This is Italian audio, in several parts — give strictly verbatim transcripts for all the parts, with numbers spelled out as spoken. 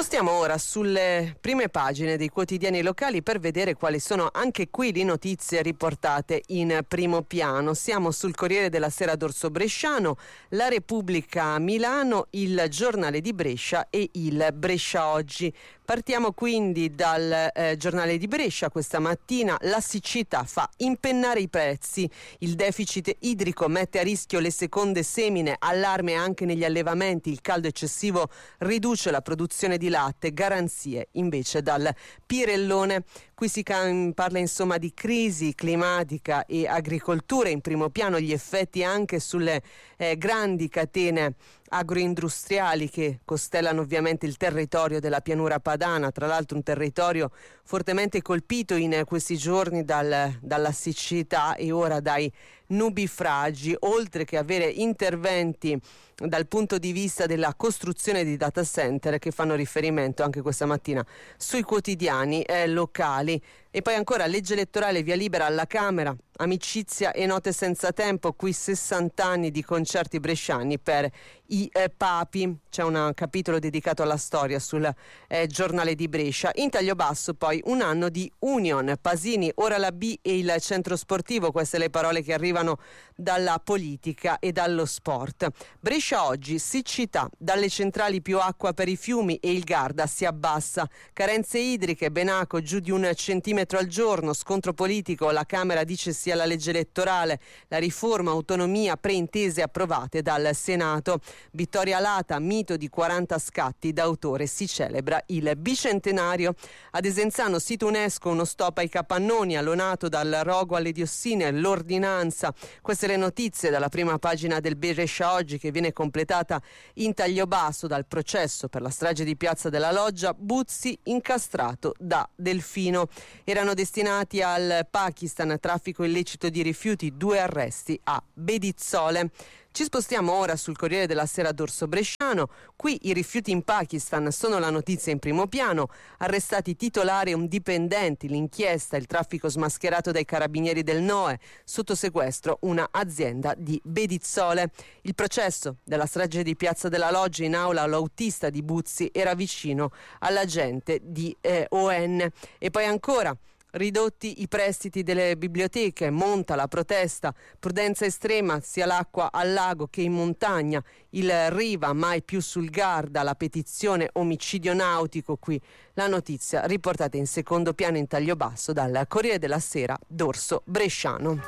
spostiamo ora sulle prime pagine dei quotidiani locali per vedere quali sono anche qui le notizie riportate in primo piano. Siamo sul Corriere della Sera d'Orso Bresciano, La Repubblica Milano, il Giornale di Brescia e il Brescia Oggi. Partiamo quindi dal eh, Giornale di Brescia. Questa mattina: la siccità fa impennare i prezzi, il deficit idrico mette a rischio le seconde semine, allarme anche negli allevamenti, il caldo eccessivo riduce la produzione di latte, garanzie invece dal Pirellone. Qui si can- parla insomma di crisi climatica e agricoltura, in primo piano gli effetti anche sulle eh, grandi catene agroindustriali che costellano ovviamente il territorio della pianura padana, tra l'altro un territorio fortemente colpito in questi giorni dal, dalla siccità e ora dai nubifragi, oltre che avere interventi dal punto di vista della costruzione di data center che fanno riferimento anche questa mattina sui quotidiani eh, locali. E poi ancora legge elettorale, via libera alla Camera, amicizia e note senza tempo, qui sessanta anni di concerti bresciani per i eh, papi. C'è un capitolo dedicato alla storia sul eh, Giornale di Brescia. In taglio basso poi un anno di Union, Pasini, ora la B e il centro sportivo, queste le parole che arrivano dalla politica e dallo sport. Brescia Oggi, siccità, dalle centrali più acqua per i fiumi e il Garda si abbassa, carenze idriche, Benaco giù di un centimetro al giorno, scontro politico, la Camera dice sia la legge elettorale, la riforma, autonomia, preintese approvate dal Senato. Vittoria Lata, mito di quaranta scatti d'autore, si celebra il bicentenario. Ad Esenzano, sito UNESCO, uno stop ai capannoni, allonato dal rogo alle diossine, l'ordinanza. Queste le notizie dalla prima pagina del Brescia Oggi, che viene completata in taglio basso dal processo per la strage di Piazza della Loggia, Buzzi incastrato da Delfino. Erano destinati al Pakistan, traffico illecito di rifiuti, due arresti a Bedizzole. Ci spostiamo ora sul Corriere della Sera d'Orso Bresciano. Qui i rifiuti in Pakistan sono la notizia in primo piano. Arrestati titolari e un dipendente, l'inchiesta, il traffico smascherato dai carabinieri del N O E, sotto sequestro una azienda di Bedizzole. Il processo della strage di Piazza della Loggia, in aula l'autista di Buzzi era vicino all'agente di eh, O N. E poi ancora: ridotti i prestiti delle biblioteche, monta la protesta, prudenza estrema sia l'acqua al lago che in montagna, il Riva mai più sul Garda, la petizione omicidio nautico, qui la notizia riportata in secondo piano in taglio basso dal Corriere della Sera d'Orso Bresciano.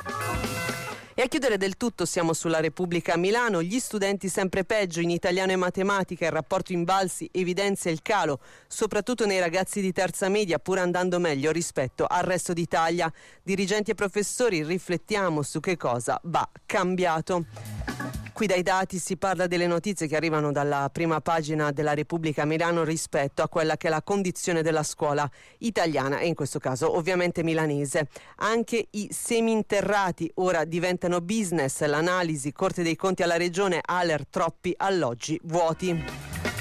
E a chiudere del tutto siamo sulla Repubblica Milano. Gli studenti sempre peggio in italiano e matematica, il rapporto Invalsi evidenzia il calo, soprattutto nei ragazzi di terza media, pur andando meglio rispetto al resto d'Italia. Dirigenti e professori, riflettiamo su che cosa va cambiato. Qui dai dati si parla delle notizie che arrivano dalla prima pagina della Repubblica Milano rispetto a quella che è la condizione della scuola italiana e in questo caso ovviamente milanese. Anche i seminterrati ora diventano business, l'analisi, Corte dei Conti alla Regione, Aler, troppi alloggi vuoti.